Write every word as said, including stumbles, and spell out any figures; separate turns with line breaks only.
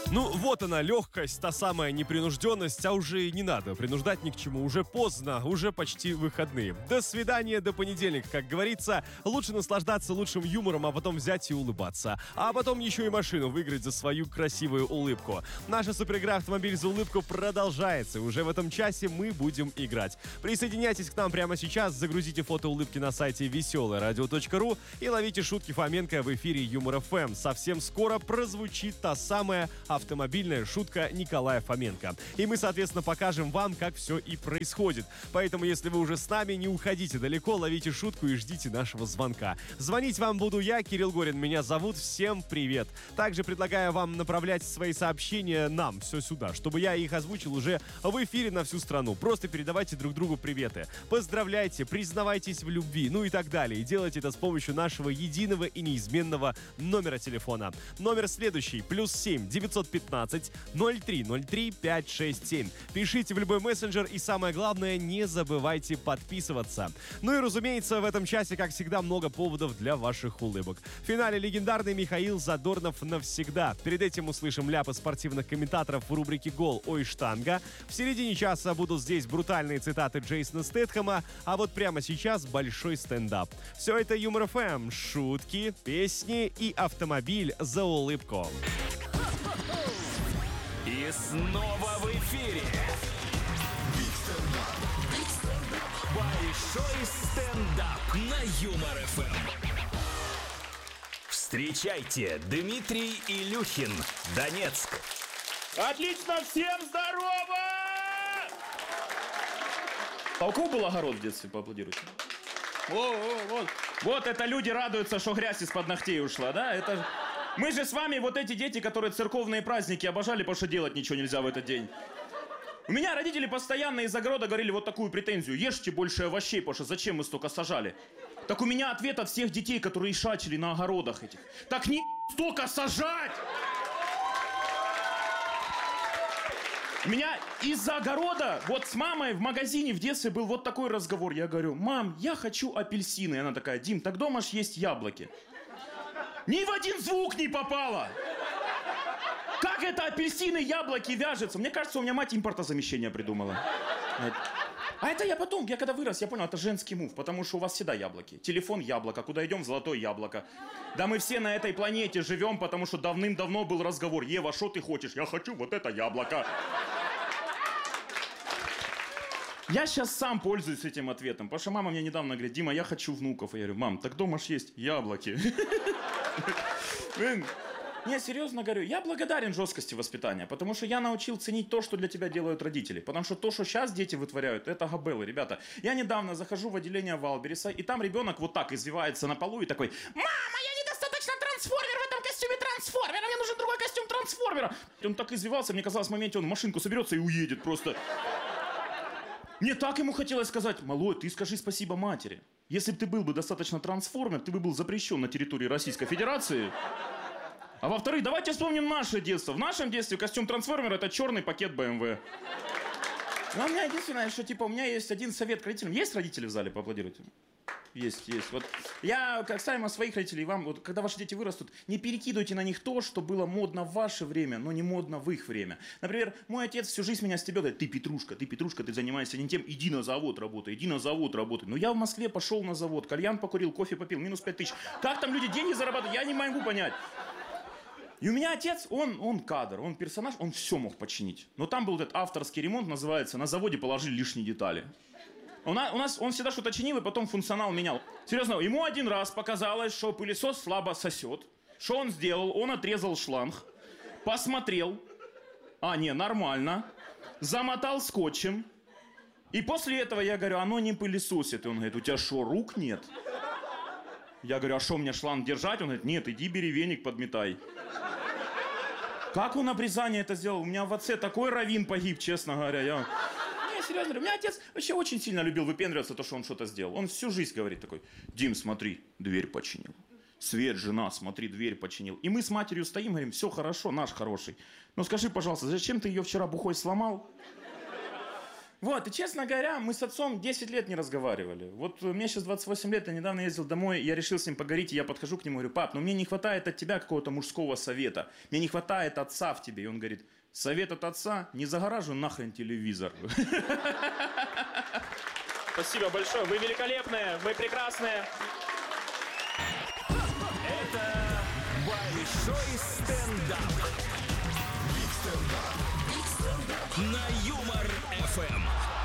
Ну, вот она, легкость, та самая непринужденность, а уже и не надо принуждать ни к чему. Уже поздно, уже почти выходные. До свидания, до понедельника, как говорится. Лучше наслаждаться лучшим юмором, а потом взять и улыбаться. А потом еще и машину выиграть за свою красивую улыбку. Наша суперигра «Автомобиль за улыбку» продолжается. И уже в этом часе мы будем играть. Присоединяйтесь к нам прямо сейчас, загрузите фото улыбки на сайте веселое радио точка ру и ловите шутки Фоменко в эфире Юмор эф эм. Совсем скоро прозвучит та самая автомобильная шутка Николая Фоменко. И мы, соответственно, покажем вам, как все и происходит. Поэтому, если вы уже с нами, не уходите далеко, ловите шутку и ждите нашего звонка. Звонить вам буду я, Кирилл Горин, меня зовут. Всем привет. Также предлагаю вам направлять свои сообщения нам, все сюда, чтобы я их озвучил уже в эфире на всю страну. Просто передавайте друг другу приветы. Поздравляйте, признавайтесь в любви, ну и так далее. И делайте это с помощью нашего единого и неизменного номера телефона. Номер следующий. Плюс семь девятьсот пятнадцать ноль три ноль три пять шесть семь. Пишите в любой мессенджер и, самое главное, не забывайте подписываться. Ну и, разумеется, в этом часе, как всегда, много поводов для ваших улыбок. В финале легендарный Михаил Задорнов навсегда. Перед этим услышим ляпы спортивных комментаторов в рубрике «Гол. Ой, штанга». В середине часа будут здесь брутальные цитаты Джейсона Стэтхэма, а вот прямо сейчас большой стендап. Все это Юмор эф эм, шутки, песни и автомобиль за улыбку.
И снова в эфире большой стендап на Юмор эф эм. Встречайте, Дмитрий Илюхин, Донецк.
Отлично, всем здорово! А у кого был огород в детстве, поаплодируйте? О, о, вот. Вот это люди радуются, что грязь из-под ногтей ушла, да? Это... Мы же с вами вот эти дети, которые церковные праздники обожали, потому что делать ничего нельзя в этот день. У меня родители постоянно из огорода говорили вот такую претензию: ешьте больше овощей, потому что зачем мы столько сажали? Так у меня ответ от всех детей, которые шачили на огородах этих: так не столько сажать! У меня из-за огорода, вот с мамой в магазине в детстве был вот такой разговор. Я говорю: мам, я хочу апельсины. И она такая: Дим, так дома ж есть яблоки. Ни в один звук не попало! Как это апельсины, яблоки вяжется? Мне кажется, у меня мать импортозамещение придумала. А это я потом, я когда вырос, я понял, это женский мув, потому что у вас всегда яблоки. Телефон яблоко, куда идем, золотое яблоко. Да мы все на этой планете живем, потому что давным-давно был разговор: Ева, что ты хочешь? Я хочу вот это яблоко. Я сейчас сам пользуюсь этим ответом, потому что мама мне недавно говорит: Дима, я хочу внуков. И я говорю: мам, так дома ж есть яблоки. Не, серьезно говорю, я благодарен жесткости воспитания, потому что я научил ценить то, что для тебя делают родители. Потому что то, что сейчас дети вытворяют, это габелы, ребята. Я недавно захожу в отделение Валбериса, и там ребенок вот так извивается на полу и такой: мама, я недостаточно трансформер в этом костюме трансформера, мне нужен другой костюм трансформера. Он так извивался, мне казалось, в моменте он в машинку соберется и уедет просто. Мне так ему хотелось сказать: малой, ты скажи спасибо матери. Если бы ты был бы достаточно трансформер, ты бы был запрещен на территории Российской Федерации. А во-вторых, давайте вспомним наше детство. В нашем детстве костюм трансформера — это черный пакет бэ эм вэ. Но у меня единственное, что типа у меня есть один совет к родителям. Есть родители в зале? Поаплодируйте. Есть, есть. Вот я, как ставим своих родителей, вам, вот, когда ваши дети вырастут, не перекидывайте на них то, что было модно в ваше время, но не модно в их время. Например, мой отец всю жизнь меня стебет: говорит: ты Петрушка, ты Петрушка, ты занимаешься не тем, иди на завод работай, иди на завод работай. Но я в Москве пошел на завод, кальян покурил, кофе попил, минус пять тысяч. Как там люди деньги зарабатывают, я не могу понять. И у меня отец, он, он кадр, он персонаж, он все мог починить. Но там был этот авторский ремонт, называется, на заводе положили лишние детали. У нас, у нас он всегда что-то чинил и потом функционал менял. Серьезно, ему один раз показалось, что пылесос слабо сосет. Что он сделал? Он отрезал шланг, посмотрел. А, не, нормально. Замотал скотчем. И после этого я говорю: оно не пылесосит. И он говорит: у тебя что, рук нет? Я говорю: а что, мне шланг держать? Он говорит: нет, иди бери веник, подметай. Как он обрезание это сделал? У меня в отце такой раввин погиб, честно говоря. Я... Не, серьезно, у меня отец вообще очень сильно любил выпендриваться, то, что он что-то сделал. Он всю жизнь говорит такой: Дим, смотри, дверь починил. Свет, жена, смотри, дверь починил. И мы с матерью стоим, говорим: все хорошо, наш хороший. Но скажи, пожалуйста, зачем ты ее вчера бухой сломал? Вот, и, честно говоря, мы с отцом десять лет не разговаривали. Вот мне сейчас двадцать восемь лет, я недавно ездил домой, я решил с ним поговорить, и я подхожу к нему и говорю: пап, ну мне не хватает от тебя какого-то мужского совета, мне не хватает отца в тебе. И он говорит: совет от отца, не загораживай нахрен телевизор.
Спасибо большое, вы великолепные, вы прекрасные.
Это большой стендап. На Юмор эф эм.